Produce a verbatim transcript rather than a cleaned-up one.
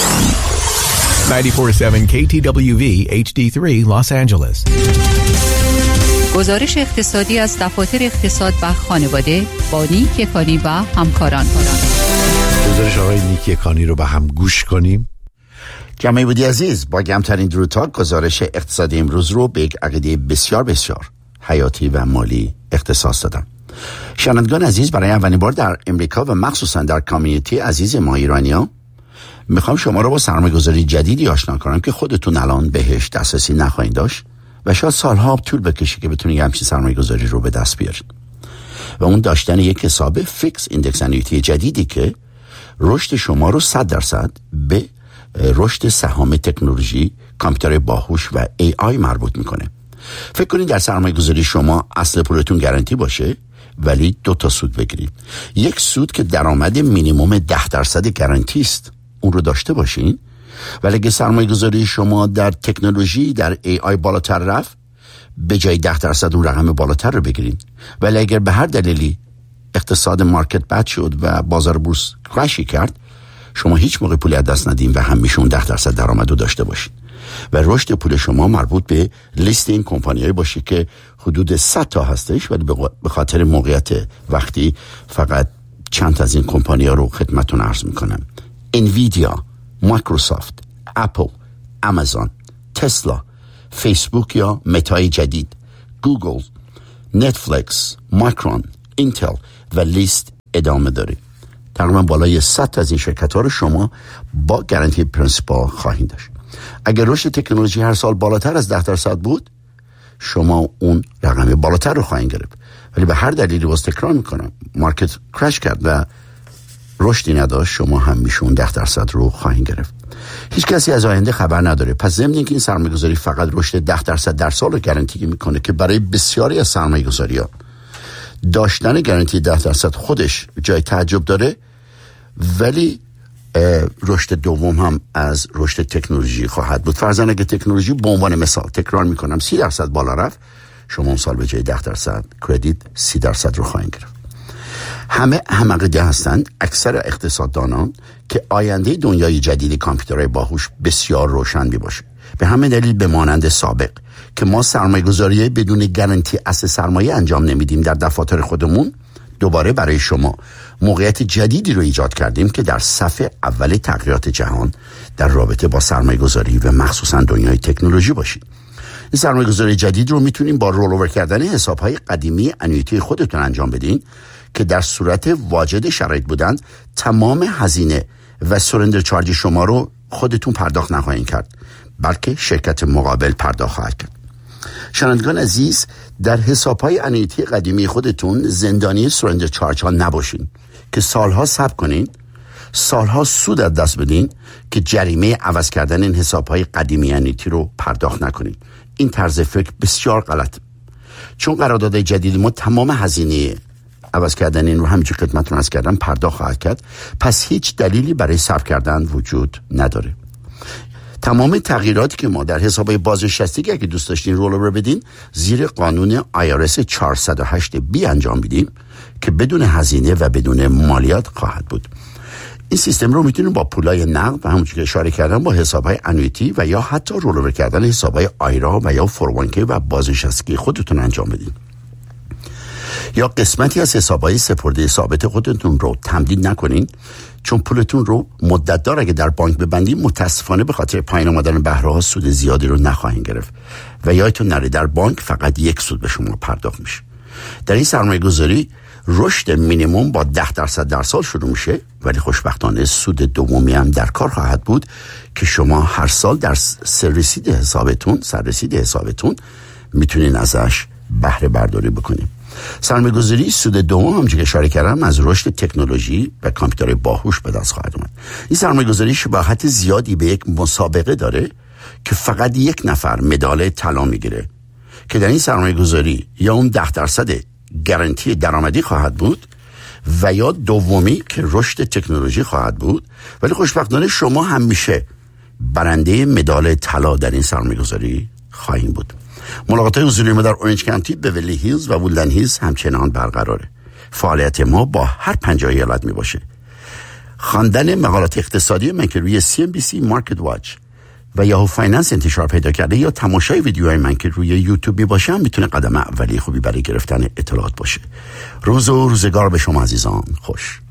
نود و چهار ممیز هفت کی تی دبلیو وی اچ دی سه Los Angeles. گزارش اقتصادی از دفاتر اقتصاد و خانواده با نیک کانی و همکاران. گزارش آقای نیک کانی رو با هم گوش کنیم. جمعی بودی عزیز، با گمترین دروتا گزارش اقتصادی امروز رو به یک عقیده بسیار بسیار حیاتی و مالی اختصاص دادم. شنوندگان عزیز، برای اولین بار در امریکا و مخصوصا در کامیونیتی عزیز ما ایرانی‌ها میخوام شما رو با سرمایه‌گذاری جدیدی آشنا کنم که خودتون الان بهش دسترسی نخواهید داشت و شاید سالها طول بکشه که بتونید همچین سرمایه‌گذاری رو به دست بیارید. و اون داشتن یک حساب فیکس ایندکس انویتی جدیدی که رشد شما رو صد درصد به رشد سهام تکنولوژی، کامپیوتر باهوش و ای آی مربوط میکنه. فکر کنید در سرمایه‌گذاری شما اصل پولتون گارانتی باشه ولی دو تا سود بگیرید. یک سود که درآمد مینیمم ده درصد گارانتی است، اون رو داشته باشین. ولی اگه سرمایه‌گذاری شما در تکنولوژی، در ای آی بالاتر رفت، به جای ده درصد اون رقم بالاتر رو بگیرین. ولی اگر به هر دلیلی اقتصاد مارکت بد شد و بازار بورس کراشی کرد، شما هیچ موقع پولی از دست ندین و همیشه اون ده درصد درآمد رو داشته باشین. و رشد پول شما مربوط به لیست این کمپانی‌های باشه که حدود صد تا هستش، ولی به خاطر موقعیت وقتی فقط چند از این کمپانی‌ها رو خدمتتون عرض می‌کنم. انویدیا، مایکروسافت، اپل، آمازون، تسلا، فیسبوک یا متای جدید، گوگل، نتفلیکس، مایکرون، اینتل و لیست ادامه داره. تقریبا بالای صد از این شرکت‌ها رو شما با گارانتی پرینسیپال خواهید داشت. اگر رشد تکنولوژی هر سال بالاتر از ده درصد بود، شما اون رقم بالاتر رو خواهید گرفت. ولی به هر دلیلی باز تکرار میکنم، مارکت کراش کرد و رشدی نداشت، شما هم میشون ده درصد رو خواهید گرفت. هیچ کسی از آینده خبر نداره. پس ضمن اینکه این سرمایه‌گذاری فقط رشد ده درصد در سال رو گارانتی میکنه که برای بسیاری از سرمایه‌گذاری‌ها داشتن گارانتی ده درصد خودش جای تعجب داره، ولی رشد دوم هم از رشد تکنولوژی خواهد بود. فرضاً اگه تکنولوژی به عنوان مثال، تکرار میکنم، سی درصد بالا رفت، شما اون سال به جای ده درصد کردیت سی درصد رو خواهید گرفت. همه هم عقیده هستند، اکثر اقتصاددانان، که آینده دنیای جدید کامپیوترهای باهوش بسیار روشن می باشه. به همین دلیل به مانند سابق که ما سرمایه‌گذاری بدون گارانتی اصل سرمایه انجام نمیدیم در دفاتر خودمون، دوباره برای شما موقعیت جدیدی رو ایجاد کردیم که در صف اول تغییرات جهان در رابطه با سرمایه‌گذاری و مخصوصا دنیای تکنولوژی باشید. این سرمایه‌گذاری جدید رو میتونین با رول اوور کردن حساب‌های قدیمی انویتی خودتون انجام بدین که در صورت واجد شرایط بودند تمام هزینه و سرندر چارج شما رو خودتون پرداخت نخواهید کرد، بلکه شرکت مقابل پرداخت خواهد کرد. شنوندگان عزیز، در حساب‌های انویتی قدیمی خودتون زندانی سرندر چارج ها نباشین که سالها صبر کنین، سالها سود از دست بدین که جریمه عوض کردن این حساب‌های قدیمی انویتی رو پرداخت نکنین. این طرز فکر بسیار غلط، چون قرارداد جدید ما تمام هزینه عوض کردن این رو همینجور خدمتتون عرض کردم پرداخت خواهد کرد. پس هیچ دلیلی برای صبر کردن وجود نداره. تمام تغییراتی که ما در حسابهای بازنشستگی اگه دوست داشتین رول اوور بدین، زیر قانون آی آر اس چهارصد و هشت بی انجام میدیم که بدون هزینه و بدون مالیات خواهد بود. این سیستم رو میتونید با پولای نقد و همونجوری که اشاره کردم با حسابهای انویتی و یا حتی رول اوور کردن حسابهای آیرا و یا فور وان کی و بازنشستگی خودتون انجام بدین. یا قسمتی از حسابهای سپرده ثابت خودتون رو تمدید نکنین، چون پولتون رو مدت دار اگه در بانک ببندید، متاسفانه به خاطر پایین آمدن بهره‌ها سود زیادی رو نخواهید گرفت و یادتون نره در بانک فقط یک سود به شما پرداخت میشه. در این سرمایه‌گذاری رشد مینیمم با ده درصد در سال شروع میشه، ولی خوشبختانه سود دومی هم در کار خواهد بود که شما هر سال در سررسید حسابتون سررسید حسابتون میتونین ازش بهره برداری بکنید. سرمایه‌گذاری سود دوم همونجوری که اشاره کردم از رشد تکنولوژی و کامپیوتر باهوش به دست خواهد اومد. این سرمایه‌گذاری شباهت زیادی به یک مسابقه داره که فقط یک نفر مدال طلا میگیره که در این سرمایه‌گذاری یا اون ده درصد گارانتی درآمدی خواهد بود و یا دومی که رشد تکنولوژی خواهد بود، ولی خوشبختانه شما همیشه برنده مدال طلا در این سرمایه‌گذاری خواهید بود. ملاقات‌های حضوری ما در اورنج کانتی، بیولی هیلز و وودلند هیلز همچنان برقراره. فعالیت ما با هر پنجاه ایالت می باشه. خواندن مقالات اقتصادی من که روی سی ام بی سی مارکت واچ و یاهو فایننس انتشار پیدا کرده یا تماشای ویدیوهای من که روی یوتیوب می باشه هم میتونه قدم اولی خوبی برای گرفتن اطلاعات باشه. روز و روزگار به شما عزیزان خوش.